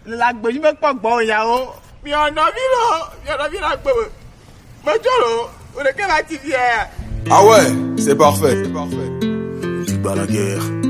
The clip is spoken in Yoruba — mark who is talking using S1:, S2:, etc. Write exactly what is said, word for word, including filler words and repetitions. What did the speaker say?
S1: la gbé yín mẹ́pọ̀ gbọ́ ìyàwó mi ọ̀nà mi lọ mi ọ̀nà mi lọ gbé wò mọ́jọ́rò òde kẹ́ bá ti fi ẹ̀.
S2: Ah ouais, c'est parfait, c'est parfait.
S3: Musique Balaguer.